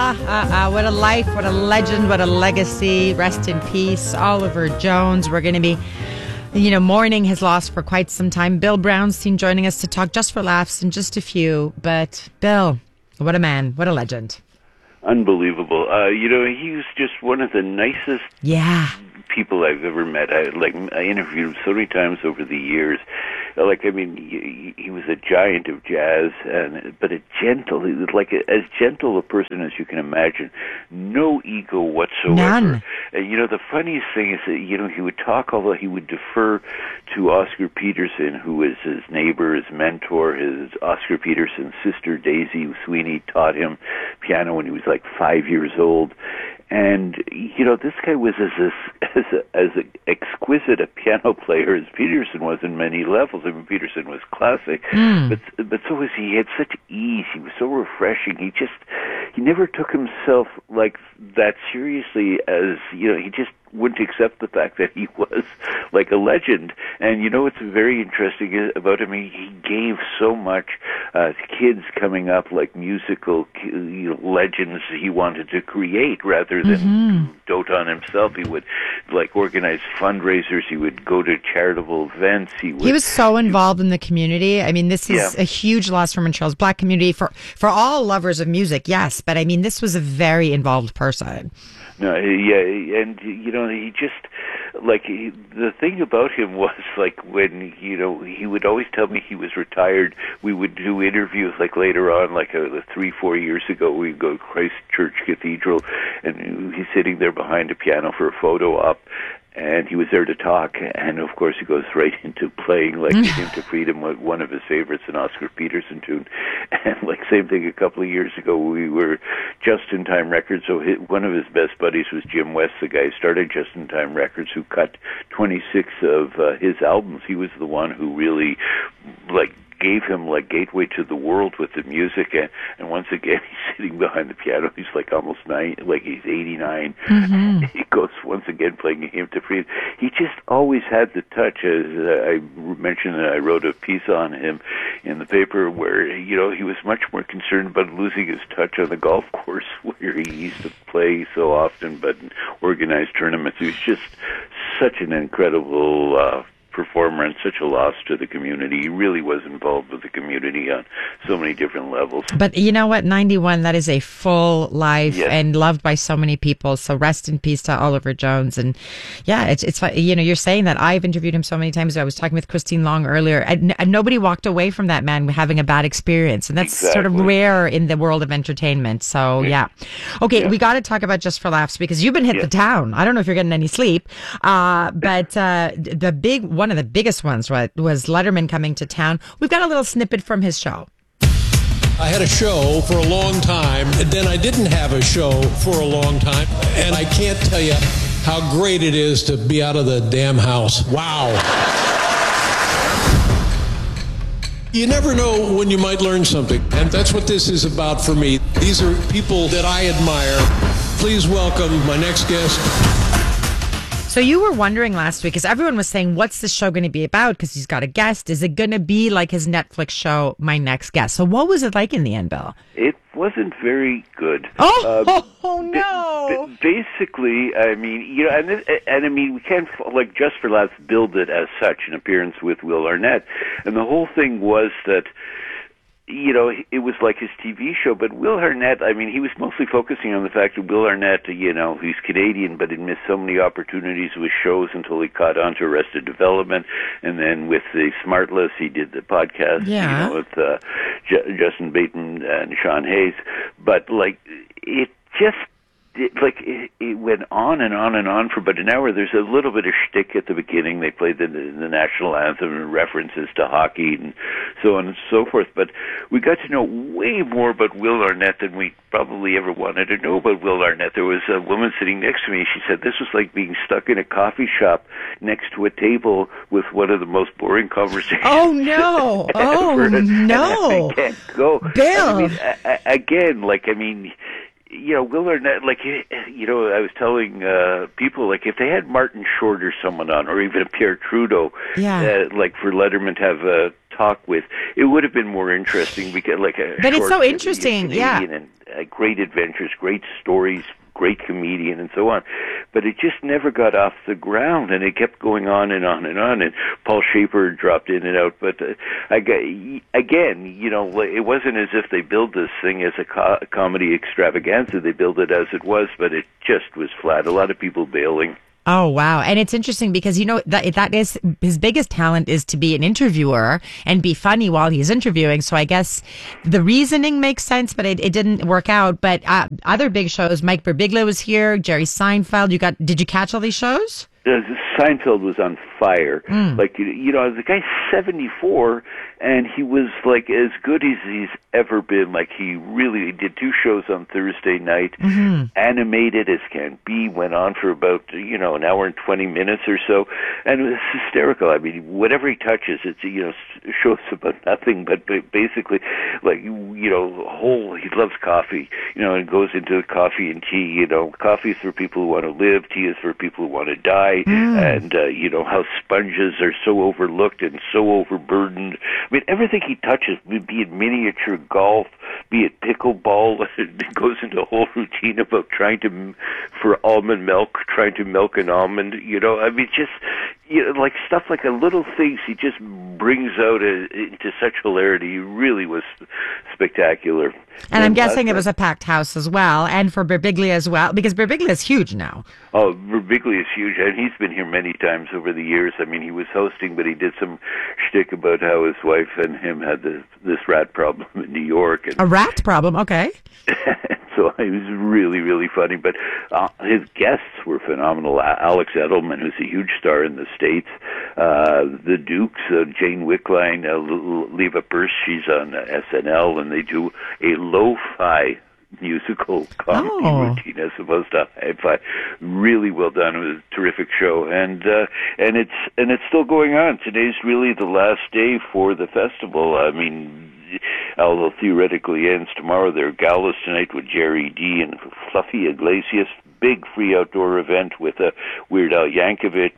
What a life, what a legend, what a legacy. Rest in peace, Oliver Jones. We're going to be, mourning his loss for quite some time. Bill Brownstein joining us to talk just for laughs in just a few. But Bill, what a man, what a legend. Unbelievable. He was just one of the nicest people I've ever met. I interviewed him so many times over the years. He was a giant of jazz, but as gentle a person as you can imagine. No ego whatsoever. None. And, the funniest thing is that, he would talk, although he would defer to Oscar Peterson, who was his neighbor, his mentor. Oscar Peterson's sister, Daisy Sweeney, taught him piano when he was 5 years old. And, this guy was as exquisite a piano player as Peterson was in many levels. I mean, Peterson was classic, but so was he. He had such ease. He was so refreshing. He never took himself that seriously as, he just wouldn't accept the fact that he was a legend. And what's very interesting about him, he gave so much to kids coming up, musical legends he wanted to create rather than dote on himself. He would organize fundraisers. He would go to charitable events. He was so involved in the community. I mean, this is a huge loss for Montreal's Black community, for all lovers of music, yes. But I mean, this was a very involved person. No, and he just the thing about him was when he would always tell me he was retired. We would do interviews later on, 3-4 years ago. We'd go to Christ Church Cathedral, and he's sitting there behind a piano for a photo op. And he was there to talk, and of course he goes right into playing The Hymn to Freedom, one of his favorites, an Oscar Peterson tune. And same thing a couple of years ago, we were Just in Time Records. So one of his best buddies was Jim West, the guy who started Just in Time Records, who cut 26 of his albums. He was the one who really gave him gateway to the world with the music, and once again he's sitting behind the piano. He's almost 9, he's 89. He goes once again playing a Hymn to Freedom. He just always had the touch. As I mentioned, that I wrote a piece on him in the paper where he was much more concerned about losing his touch on the golf course, where he used to play so often, but organized tournaments. He was just such an incredible performer and such a loss to the community. He really was involved with the community on so many different levels. But you know what, 91, that is a full life and loved by so many people. So rest in peace to Oliver Jones. And it's you're saying that. I've interviewed him so many times. I was talking with Christine Long earlier, and nobody walked away from that man having a bad experience. And that's sort of rare in the world of entertainment. So Okay, we got to talk about Just for Laughs, because you've been hit the town. I don't know if you're getting any sleep, but one of the biggest ones was Letterman coming to town. We've got a little snippet from his show. I had a show for a long time, and then I didn't have a show for a long time, and I can't tell you how great it is to be out of the damn house. Wow. You never know when you might learn something, and that's what this is about for me. These are people that I admire. Please welcome my next guest. So you were wondering last week, because everyone was saying, what's this show going to be about? Because he's got a guest. Is it going to be like his Netflix show, My Next Guest? So what was it like in the end, Bill? It wasn't very good. Oh no! Basically, I mean, and I mean, we can't Just for Laughs build it as such, an appearance with Will Arnett, and the whole thing was that, it was like his TV show, but Will Arnett, I mean, he was mostly focusing on the fact that Will Arnett, he's Canadian, but had missed so many opportunities with shows until he caught on to Arrested Development, and then with the Smartless, he did the podcast, with Justin Bateman and Sean Hayes, but it just... It went on and on and on for about an hour. There's a little bit of shtick at the beginning. They played the national anthem and references to hockey and so on and so forth. But we got to know way more about Will Arnett than we probably ever wanted to know about Will Arnett. There was a woman sitting next to me. She said this was like being stuck in a coffee shop next to a table with one of the most boring conversations. Oh, no. No. I can't go. Bill. Will Arnett, I was telling people, if they had Martin Short or someone on, or even Pierre Trudeau, for Letterman to have talk with, it would have been more interesting because, like, but it's so interesting, yeah. And great adventures, great stories, great comedian, and so on. But it just never got off the ground, and it kept going on and on and on. And Paul Schaefer dropped in and out. But again, you know, it wasn't as if they built this thing as a comedy extravaganza. They built it as it was, but it just was flat. A lot of people bailing. Oh, wow. And it's interesting because, you know, that is his biggest talent is to be an interviewer and be funny while he's interviewing. So I guess the reasoning makes sense, but it didn't work out. But other big shows, Mike Birbiglia was here, Jerry Seinfeld. Did you catch all these shows? Seinfeld was on fire. Like, you know, the guy's 74, and he was, like, as good as he's ever been. Like, he really did 2 shows on Thursday night, animated as can be, went on for about, you know, an hour and 20 minutes or so, and it was hysterical. I mean, whatever he touches, it's, you know, shows about nothing, but basically, like, you know, he loves coffee, you know, and goes into coffee and tea, you know. Coffee is for people who want to live, tea is for people who want to die, and, you know, how sponges are so overlooked and so overburdened. I mean, everything he touches, be it miniature golf, be it pickleball, it goes into a whole routine about trying to milk an almond, you know. I mean, just, you know, like stuff like a little things he just brings out into such hilarity. He really was spectacular. And I'm guessing it was a packed house as well, and for Birbiglia as well, because Birbiglia is huge now. Oh, Birbiglia is huge, and he's been here many times over the years. I mean, he was hosting, but he did some shtick about how his wife and him had this rat problem in New York. And, a rat problem? Okay. So it was really, really funny. But his guests were phenomenal. Alex Edelman, who's a huge star in the States. The Dukes, Jane Wickline, Leva Purse, she's on SNL, and they do a lo-fi musical comedy routine as opposed to hi-fi. Really well done. It was a terrific show, and it's still going on. Today's really the last day for the festival. I mean, although theoretically ends tomorrow, there are galas tonight with Jerry D and Fluffy Iglesias. Big free outdoor event with Weird Al Yankovic,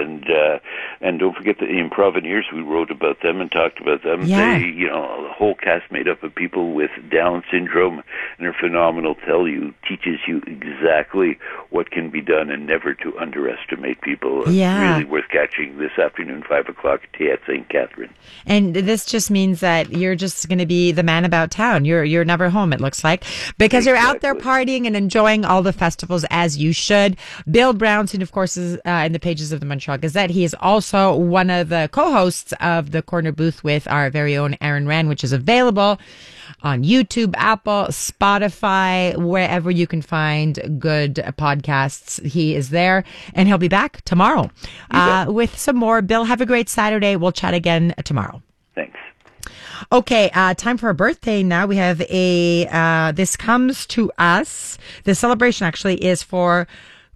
and don't forget the Improvineers. We wrote about them and talked about them. Yeah. They, you know, the whole cast made up of people with Down syndrome, and they're phenomenal. Teaches you exactly what can be done, and never to underestimate people. Yeah. Really worth catching this afternoon, 5:00, at St. Catherine. And this just means that you're just going to be the man about town. You're never home, it looks like, because you're out there partying and enjoying all the festivals, as you should. Bill Brownstein, of course, is in the pages of the Montreal Gazette. He is also one of the co-hosts of the Corner Booth with our very own Aaron Rand, which is available on YouTube, Apple, Spotify, wherever you can find good podcasts. He is there, and he'll be back tomorrow with some more. Bill, have a great Saturday. We'll chat again tomorrow. Thanks. Okay, time for a birthday now. We have this comes to us. The celebration actually is for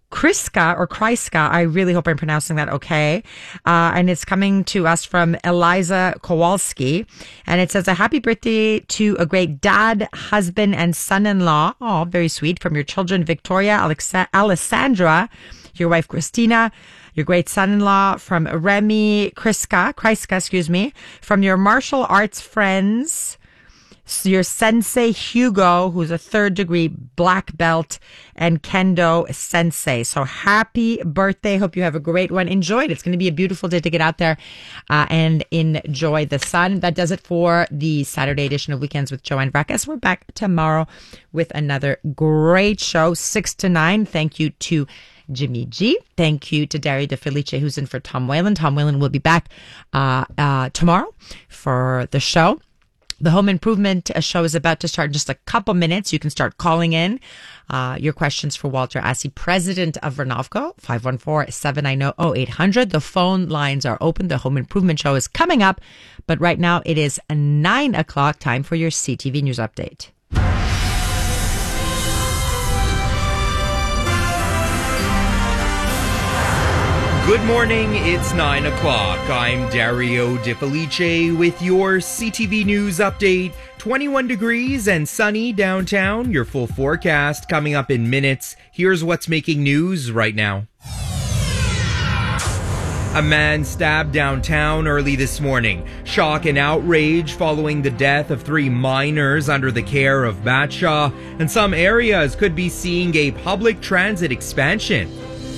Kryska. I really hope I'm pronouncing that okay. And it's coming to us from Eliza Kowalski. And it says, a happy birthday to a great dad, husband, and son-in-law. Oh, very sweet. From your children, Victoria, Alessandra, your wife, Christina, your great son-in-law, from Remy, Kryska, from your martial arts friends, your sensei Hugo, who's a 3rd degree black belt, and kendo sensei. So happy birthday. Hope you have a great one. Enjoy it. It's going to be a beautiful day to get out there and enjoy the sun. That does it for the Saturday edition of Weekends with Joanne Vracas. We're back tomorrow with another great show, 6 to 9. Thank you to Jimmy G. Thank you to Dario De Felice, who's in for Tom Whalen. Tom Whalen will be back tomorrow for the show. The home improvement show is about to start in just a couple minutes. You can start calling in your questions for Walter Assey, president of Renovco, 514-790-0800. The phone lines are open. The home improvement show is coming up, but right now it is 9 o'clock. Time for your CTV News Update. Good morning, it's 9 o'clock. I'm Dario De Felice with your CTV News Update. 21 degrees and sunny downtown. Your full forecast coming up in minutes. Here's what's making news right now. A man stabbed downtown early this morning. Shock and outrage following the death of 3 minors under the care of Batshaw, and some areas could be seeing a public transit expansion.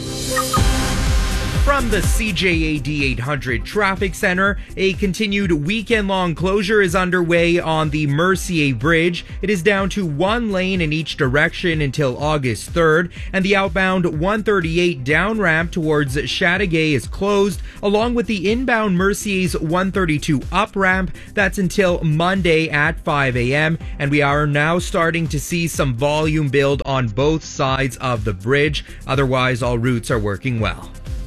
From the CJAD 800 Traffic Center, a continued weekend-long closure is underway on the Mercier Bridge. It is down to 1 lane in each direction until August 3rd, and the outbound 138 down ramp towards Chateauguay is closed, along with the inbound Mercier's 132 up ramp. That's until Monday at 5 a.m., and we are now starting to see some volume build on both sides of the bridge. Otherwise, all routes are working well.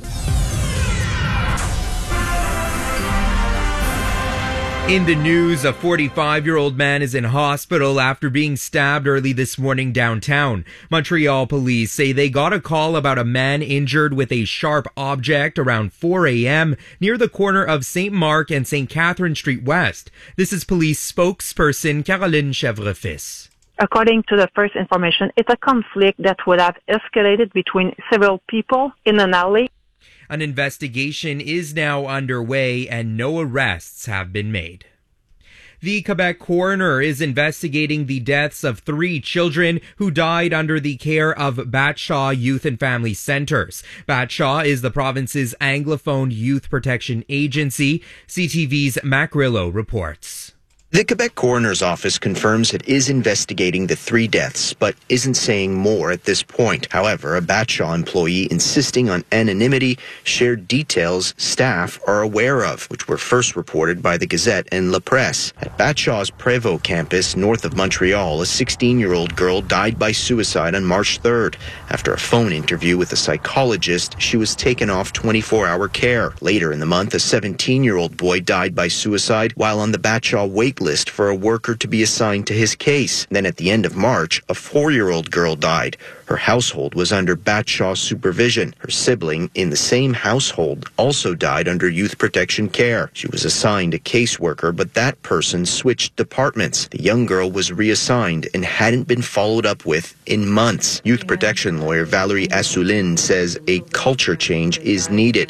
In the news, a 45-year-old man is in hospital after being stabbed early this morning downtown. Montreal police say they got a call about a man injured with a sharp object around 4 a.m. near the corner of St. Mark and St. Catherine Street West. This is police spokesperson Caroline Chevrefils. According to the first information, it's a conflict that would have escalated between several people in an alley. An investigation is now underway and no arrests have been made. The Quebec coroner is investigating the deaths of 3 children who died under the care of Batshaw Youth and Family Centers. Batshaw is the province's Anglophone youth protection agency. CTV's Macrillo reports. The Quebec Coroner's Office confirms it is investigating the 3 deaths, but isn't saying more at this point. However, a Batshaw employee insisting on anonymity shared details staff are aware of, which were first reported by the Gazette and La Presse. At Batshaw's Prévost campus north of Montreal, a 16-year-old girl died by suicide on March 3rd. After a phone interview with a psychologist, she was taken off 24-hour care. Later in the month, a 17-year-old boy died by suicide while on the Batshaw wait list for a worker to be assigned to his case. Then at the end of March, a 4-year-old girl died. Her household was under Batshaw supervision. Her sibling in the same household also died under youth protection care. She was assigned a caseworker, but that person switched departments. The young girl was reassigned and hadn't been followed up with in months. Youth protection lawyer Valerie Assouline says a culture change is needed.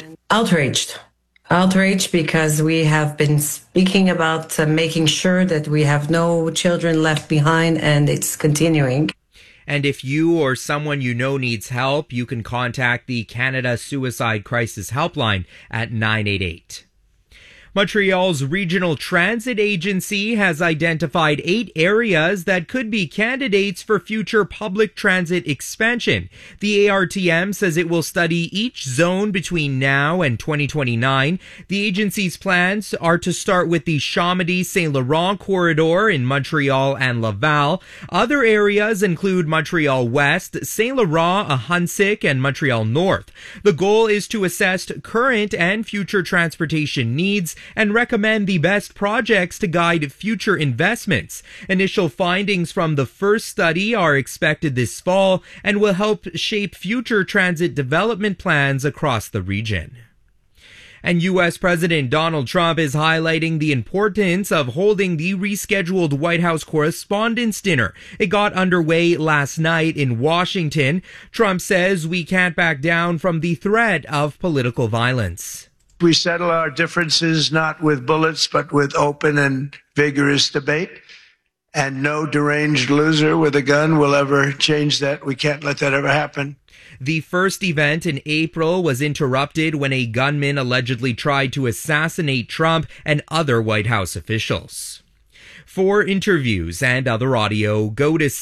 Outraged because we have been speaking about making sure that we have no children left behind, and it's continuing. And if you or someone you know needs help, you can contact the Canada Suicide Crisis Helpline at 988. Montreal's Regional Transit Agency has identified 8 areas that could be candidates for future public transit expansion. The ARTM says it will study each zone between now and 2029. The agency's plans are to start with the Chomedey-Saint Laurent corridor in Montreal and Laval. Other areas include Montreal West, Saint Laurent, Ahuntsic, and Montreal North. The goal is to assess current and future transportation needs and recommend the best projects to guide future investments. Initial findings from the first study are expected this fall and will help shape future transit development plans across the region. And U.S. President Donald Trump is highlighting the importance of holding the rescheduled White House Correspondents' Dinner. It got underway last night in Washington. Trump says we can't back down from the threat of political violence. We settle our differences not with bullets, but with open and vigorous debate. And no deranged loser with a gun will ever change that. We can't let that ever happen. The first event in April was interrupted when a gunman allegedly tried to assassinate Trump and other White House officials. For interviews and other audio, go to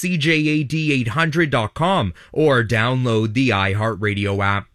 CJAD800.com or download the iHeartRadio app.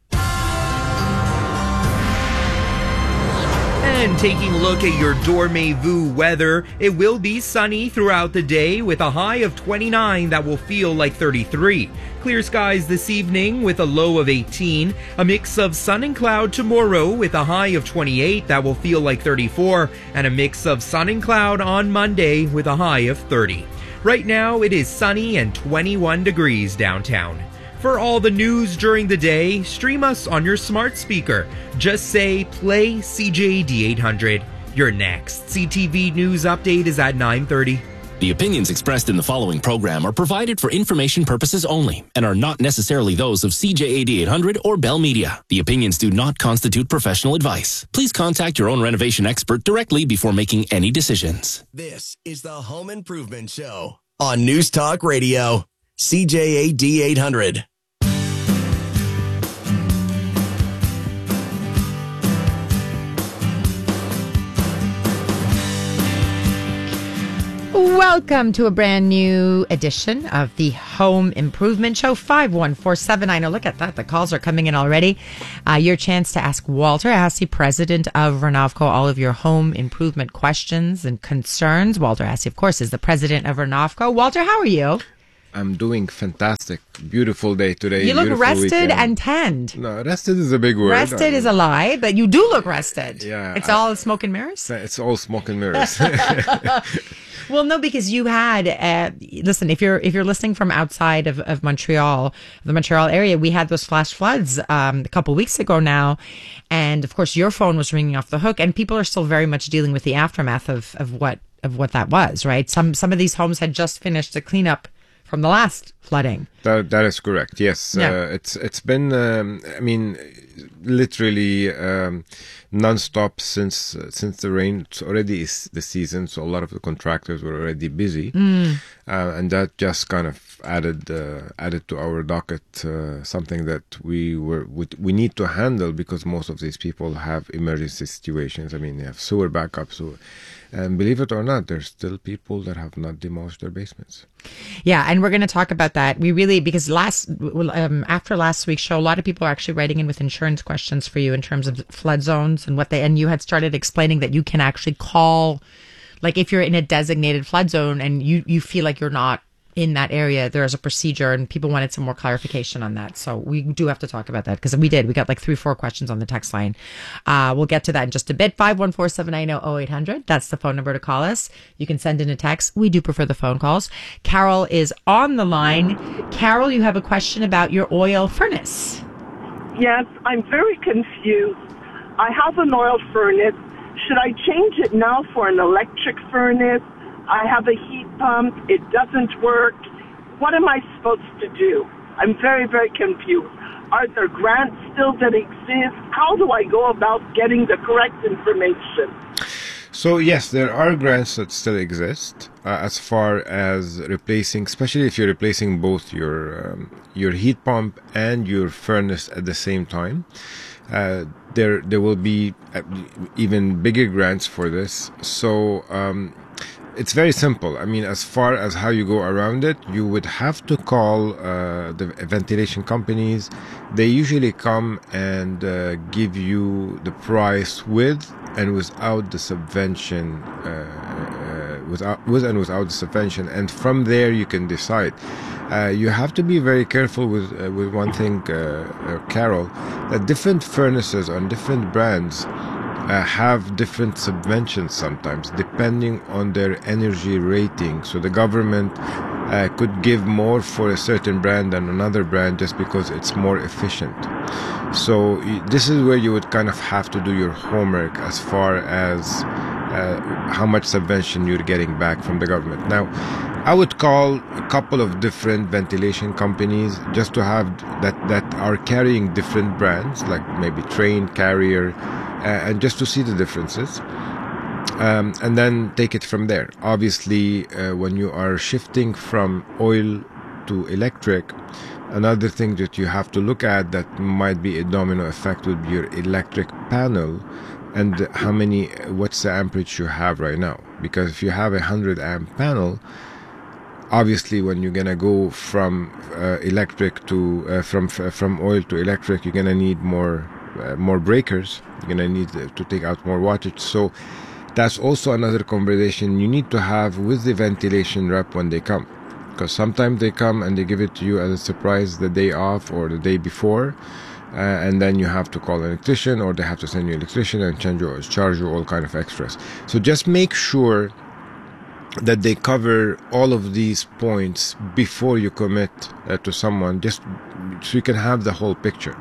And taking a look at your Dormez-vous weather, it will be sunny throughout the day with a high of 29 that will feel like 33. Clear skies this evening with a low of 18. A mix of sun and cloud tomorrow with a high of 28 that will feel like 34. And a mix of sun and cloud on Monday with a high of 30. Right now it is sunny and 21 degrees downtown. For all the news during the day, stream us on your smart speaker. Just say, play CJAD 800. Your next CTV News update is at 9:30. The opinions expressed in the following program are provided for information purposes only and are not necessarily those of CJAD 800 or Bell Media. The opinions do not constitute professional advice. Please contact your own renovation expert directly before making any decisions. This is the Home Improvement Show on News Talk Radio, CJAD 800. Welcome to a brand new edition of the Home Improvement Show. 51479. Look at that. The calls are coming in already. Your chance to ask Walter Assey, president of Renovco, all of your home improvement questions and concerns. Walter Assey, of course, is the president of Renovco. Walter, how are you? I'm doing fantastic. Beautiful day today. You look Beautiful rested weekend. and tanned. No, rested is a big word. Rested is a lie, but you do look rested. Yeah. It's all smoke and mirrors? It's all smoke and mirrors. Well, no, because you had, listen, if you're listening from outside of Montreal, the Montreal area, we had those flash floods a couple weeks ago now. And of course, your phone was ringing off the hook, and people are still very much dealing with the aftermath of what that was, right? Some of these homes had just finished the cleanup from the last flooding. That is correct. Yes, Yeah. It's been literally nonstop since the rain. It's already is the season, so a lot of the contractors were already busy, and that just kind of added to our docket something that we need to handle, because most of these people have emergency situations. I mean, they have sewer backups. And believe it or not, there's still people that have not demolished their basements. Yeah, and we're going to talk about that. We really, because after last week's show, a lot of people are actually writing in with insurance questions for you in terms of flood zones and you had started explaining that you can actually call, like if you're in a designated flood zone and you feel like you're not in that area, there is a procedure, and people wanted some more clarification on that. So we do have to talk about that, because we got like 3-4 questions on the text line. We'll get to that in just a bit. 514-790-0800. That's the phone number to call us. You can send in a text. We do prefer the phone calls. Carol is on the line. Carol, you have a question about your oil furnace. Yes, I'm very confused. I have an oil furnace. Should I change it now for an electric furnace? I have a heat pump. It doesn't work. What am I supposed to do? I'm very, very confused. Are there grants still that exist? How do I go about getting the correct information? So yes, there are grants that still exist as far as replacing, especially if you're replacing both your heat pump and your furnace at the same time. There will be even bigger grants for this. So it's very simple. I mean, as far as how you go around it, you would have to call the ventilation companies. They usually come and give you the price with and without the subvention, with and without the subvention, and from there you can decide. You have to be very careful with one thing, Carol, that different furnaces on different brands have different subventions sometimes, depending on their energy rating. So the government could give more for a certain brand than another brand just because it's more efficient. So this is where you would kind of have to do your homework as far as how much subvention you're getting back from the government. Now, I would call a couple of different ventilation companies just to have that are carrying different brands, like maybe Trane, Carrier, and just to see the differences, and then take it from there. Obviously, when you are shifting from oil to electric, another thing that you have to look at that might be a domino effect would be your electric panel and what's the amperage you have right now. Because if you have a 100 amp panel, obviously when you're gonna go from electric to from oil to electric, you're gonna need more breakers. You're gonna need to take out more wattage. So that's also another conversation you need to have with the ventilation rep when they come, because sometimes they come and they give it to you as a surprise the day off or the day before, and then you have to call an electrician, or they have to send you an electrician and charge you all kind of extras. So just make sure that they cover all of these points before you commit to someone, just so you can have the whole picture.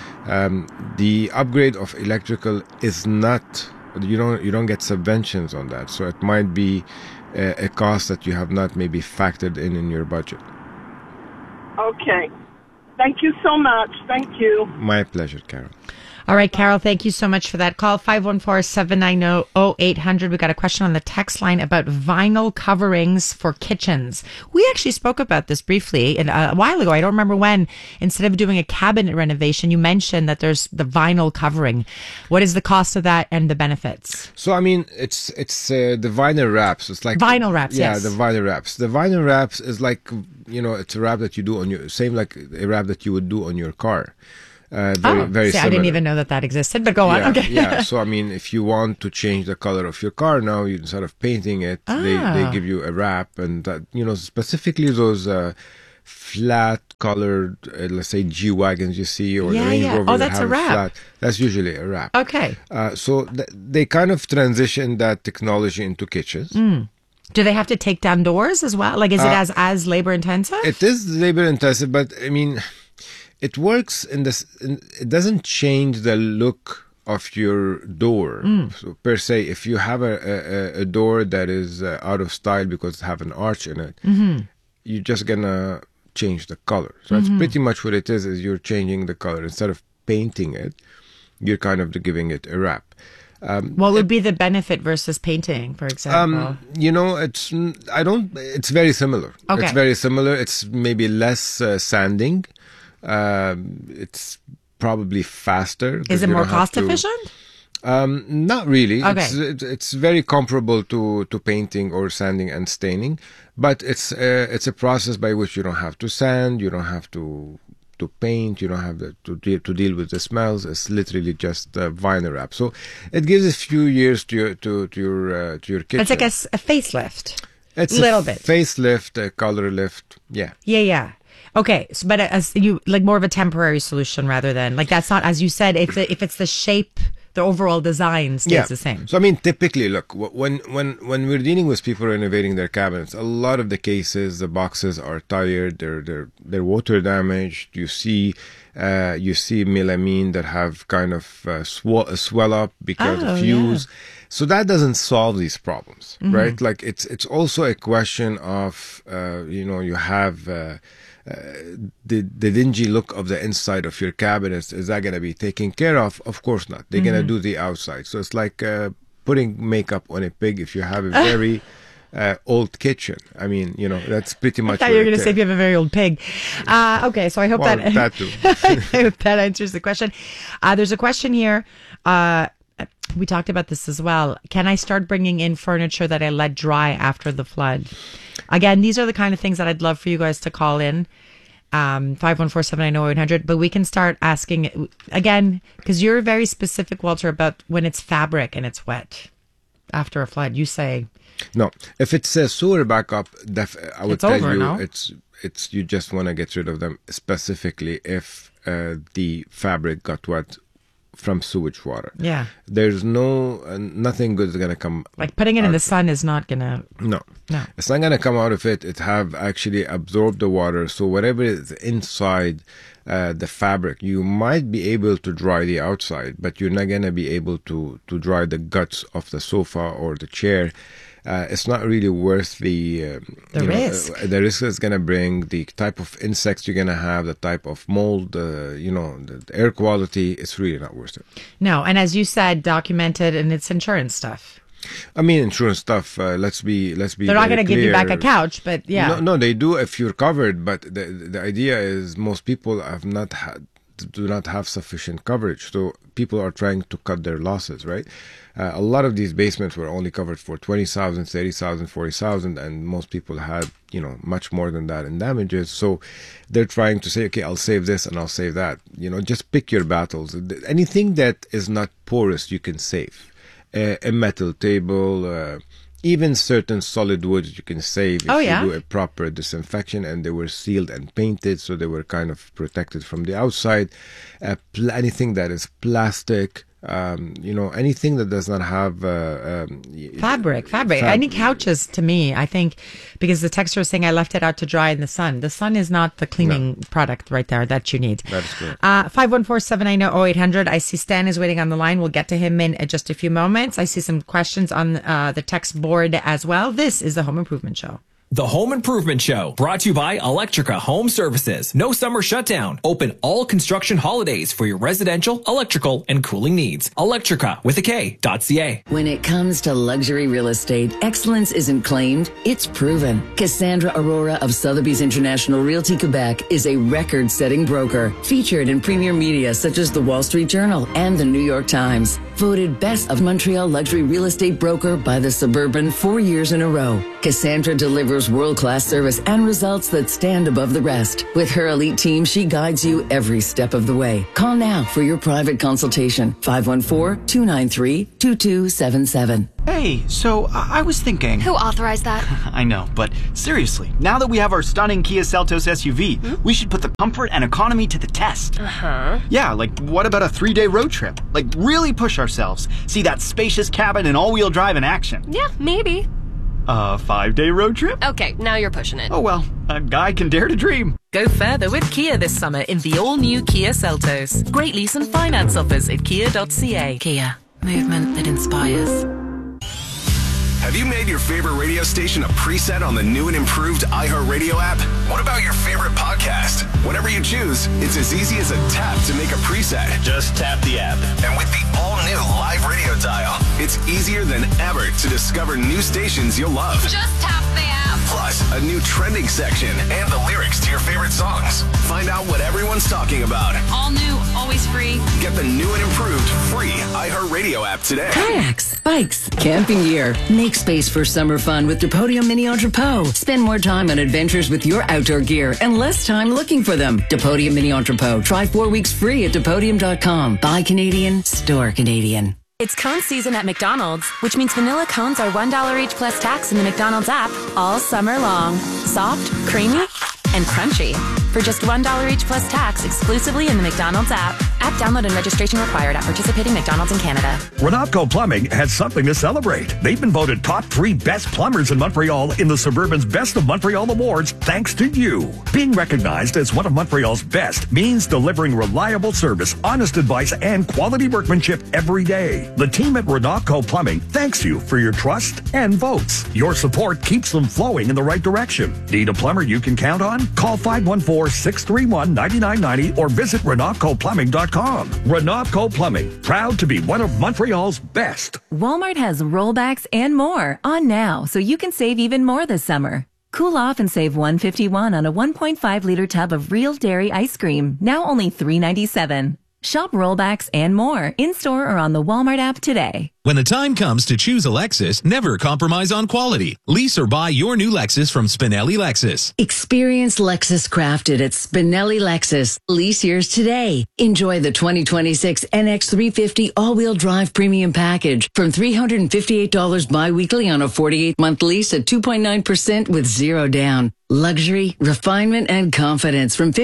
The upgrade of electrical is not, you don't get subventions on that. So it might be a cost that you have not maybe factored in your budget. Okay. Thank you so much. Thank you. My pleasure, Carol. All right, Carol, thank you so much for that call. 514-790-0800. We got a question on the text line about vinyl coverings for kitchens. We actually spoke about this briefly a while ago. I don't remember when. Instead of doing a cabinet renovation, you mentioned that there's the vinyl covering. What is the cost of that and the benefits? So, I mean, it's the vinyl wraps. It's like vinyl wraps, yeah, yes. the vinyl wraps. The vinyl wraps is like, it's a wrap that you do on your, same like a wrap that you would do on your car. Very see, similar. I didn't even know that existed, but go on. Okay. Yeah. So, I mean, if you want to change the color of your car now, instead of painting it, they give you a wrap, and that, specifically those flat colored, let's say G-Wagons you see, or the Range Rover. Oh, that's a wrap. Flat, that's usually a wrap. Okay. So they kind of transition that technology into kitchens. Do they have to take down doors as well? Like, is it as labor intensive? It is labor intensive, but I mean, it works it doesn't change the look of your door. So per se, if you have a door that is out of style because it have an arch in it, you're just gonna change the color. So that's pretty much what it is you're changing the color. Instead of painting it, you're kind of giving it a wrap. What would be the benefit versus painting, for example? It's very similar. Okay. It's very similar. It's maybe less sanding. It's probably faster. Is it more cost efficient? Not really. Okay. It's very comparable to painting or sanding and staining, but it's a process by which you don't have to sand, you don't have to paint, you don't have to deal with the smells. It's literally just vinyl wrap. So it gives a few years to your kitchen. It's like a facelift. It's a little bit facelift, a color lift. Yeah. Yeah. Okay, so, but as you like more of a temporary solution rather than like that's not, as you said, if it's the shape, the overall design stays the same. So I mean, typically, look, when we're dealing with people renovating their cabinets, a lot of the cases, the boxes are tired, they're water damaged. You see melamine that have kind of swell up because of use. So that doesn't solve these problems, right? Like it's also a question of you have the dingy look of the inside of your cabinets. Is that going to be taken care of? Of course not. They're going to do the outside. So it's like putting makeup on a pig if you have a very old kitchen. I mean, that's pretty much. I thought you were going to say if you have a very old pig. Okay, so I hope that too. I hope that answers the question. There's a question here. We talked about this as well. Can I start bringing in furniture that I let dry after the flood? Again, these are the kind of things that I'd love for you guys to call in. 514-790-0800. But we can start asking again, because you're very specific, Walter, about when it's fabric and it's wet after a flood. You say no. If it's a sewer backup, I would tell you no? it's you just want to get rid of them, specifically if the fabric got wet from sewage water. Yeah. There's nothing good is going to come. Like putting it in the sun is not going to. No. It's not going to come out of it. It have actually absorbed the water. So whatever is inside the fabric, you might be able to dry the outside, but you're not going to be able to dry the guts of the sofa or the chair. It's not really worth the risk. The risk is going to bring, the type of insects you're going to have, the type of mold, the air quality. It's really not worth it. No, and as you said, documented, and it's insurance stuff. I mean, insurance stuff. Let's be. They're not going to give you back a couch, but yeah. No, they do if you're covered. But the idea is most people do not have sufficient coverage. So people are trying to cut their losses, right? A lot of these basements were only covered for 20,000, 30,000, 40,000, and most people had, much more than that in damages. So they're trying to say, okay, I'll save this and I'll save that. Just pick your battles. Anything that is not porous, you can save. A metal table, even certain solid woods you can save if you do a proper disinfection and they were sealed and painted, so they were kind of protected from the outside. Anything that is plastic, anything that does not have fabric. Any couches, to me, I think, because the texter was saying I left it out to dry in the sun. The sun is not the cleaning product right there that you need. That is correct. 514-790-0800. I see Stan is waiting on the line. We'll get to him in just a few moments. I see some questions on the text board as well. This is the Home Improvement Show. The Home Improvement Show, brought to you by Electrica Home Services. No summer shutdown. Open all construction holidays for your residential, electrical, and cooling needs. Electrica with a K.ca. When it comes to luxury real estate, excellence isn't claimed, it's proven. Cassandra Aurora of Sotheby's International Realty Quebec is a record-setting broker, featured in premier media such as the Wall Street Journal and the New York Times. Voted Best of Montreal Luxury Real Estate Broker by the Suburban 4 years in a row. Cassandra delivers world-class service and results that stand above the rest. With her elite team, she guides you every step of the way. Call now for your private consultation. 514-293-2277. Hey, so I was thinking... Who authorized that? I know, but seriously, now that we have our stunning Kia Seltos SUV, we should put the comfort and economy to the test. Uh-huh. Yeah, like what about a 3-day road trip? Like really push ourselves. See that spacious cabin and all-wheel drive in action. Yeah, maybe. A 5-day road trip? Okay, now you're pushing it. Oh well, a guy can dare to dream. Go further with Kia this summer in the all-new Kia Seltos. Great lease and finance offers at kia.ca. Kia, movement that inspires. Have you made your favorite radio station a preset on the new and improved iHeartRadio app? What about your favorite podcast? Whatever you choose, it's as easy as a tap to make a preset. Just tap the app. And with the all-new live radio dial, it's easier than ever to discover new stations you'll love. Just tap the app. Plus, a new trending section and the lyrics to your favorite songs. Find out what everyone's talking about. All new, always free. Get the new and improved free iHeartRadio app today. Kayaks, bikes, camping gear. Make space for summer fun with Depodium Mini Entrepot. Spend more time on adventures with your outdoor gear and less time looking for them. Depodium Mini Entrepot. Try 4 weeks free at Depodium.com. Buy Canadian, store Canadian. It's cone season at McDonald's, which means vanilla cones are $1 each plus tax in the McDonald's app all summer long. Soft, creamy, and crunchy. For just $1 each plus tax exclusively in the McDonald's app. App download and registration required at participating McDonald's in Canada. Renatco Plumbing has something to celebrate. They've been voted top 3 best plumbers in Montreal in the Suburban's Best of Montreal Awards thanks to you. Being recognized as one of Montreal's best means delivering reliable service, honest advice, and quality workmanship every day. The team at Renatco Plumbing thanks you for your trust and votes. Your support keeps them flowing in the right direction. Need a plumber you can count on? Call 514-631-9990 or visit RenatcoPlumbing.com. Renatco Plumbing, proud to be one of Montreal's best. Walmart has rollbacks and more on now, so you can save even more this summer. Cool off and save $151 on a 1.5-liter tub of real dairy ice cream, now only $3.97. Shop rollbacks and more in-store or on the Walmart app today. When the time comes to choose a Lexus, never compromise on quality. Lease or buy your new Lexus from Spinelli Lexus. Experience Lexus crafted at Spinelli Lexus. Lease yours today. Enjoy the 2026 NX 350 all-wheel drive premium package from $358 bi-weekly on a 48-month lease at 2.9% with zero down. Luxury, refinement, and confidence from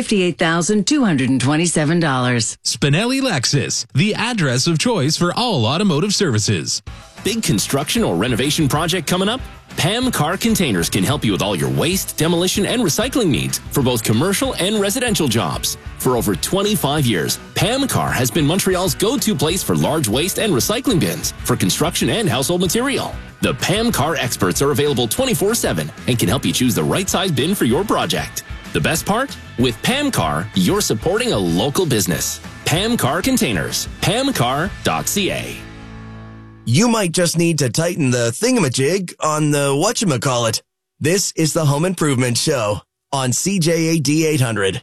$58,227. Spinelli Lexus, the address of choice for all automotive services. Big construction or renovation project coming up? Pam Car Containers can help you with all your waste, demolition, and recycling needs for both commercial and residential jobs. For over 25 years, Pam Car has been Montreal's go-to place for large waste and recycling bins for construction and household material. The Pam Car experts are available 24/7 and can help you choose the right size bin for your project. The best part? With Pam Car, you're supporting a local business. Pam Car Containers. PamCar.ca. You might just need to tighten the thingamajig on the whatchamacallit. This is the Home Improvement Show on CJAD 800.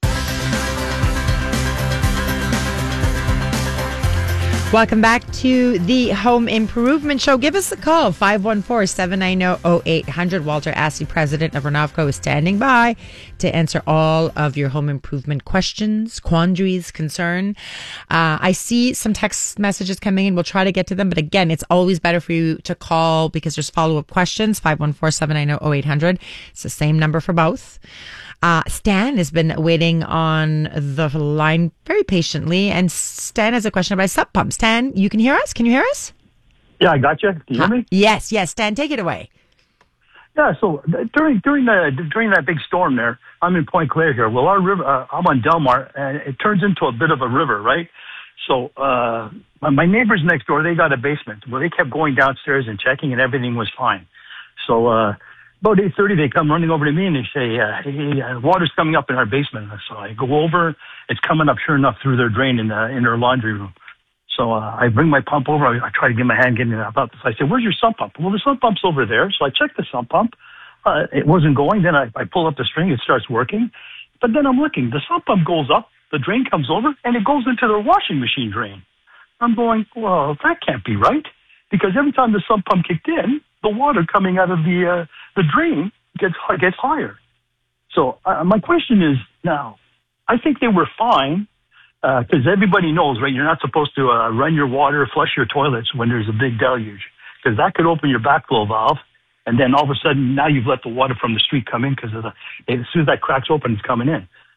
Welcome back to the Home Improvement Show. Give us a call, 514-790-0800. Walter Assey, president of Renavco, is standing by to answer all of your home improvement questions, quandaries, concern. I see some text messages coming in. We'll try to get to them. But again, it's always better for you to call because there's follow-up questions, 514-790-0800. It's the same number for both. Stan has been waiting on the line very patiently, and Stan has a question about a sump pump. Stan, you can hear us? Can you hear us? Yeah, I got you. Can you hear me? Yes. Stan, take it away. Yeah, so during that big storm there, I'm in Point Claire here. Well, our river, I'm on Delmar, and it turns into a bit of a river, right? So my neighbors next door, they got a basement. Well, they kept going downstairs and checking, and everything was fine. So about 8:30, they come running over to me, and they say, hey, water's coming up in our basement. So I go over. It's coming up, sure enough, through their drain in their laundry room. So I bring my pump over. I try to get my hand getting it about this. I said, where's your sump pump? Well, the sump pump's over there. So I check the sump pump. It wasn't going. Then I pull up the string. It starts working. But then I'm looking. The sump pump goes up. The drain comes over, and it goes into their washing machine drain. I'm going, well, that can't be right. Because every time the sump pump kicked in, the water coming out of the drain gets higher. So my question is now, I think they were fine. Because everybody knows, right, you're not supposed to run your water, flush your toilets when there's a big deluge. Because that could open your backflow valve, and then all of a sudden, now you've let the water from the street come in because as soon as that cracks open, it's coming in.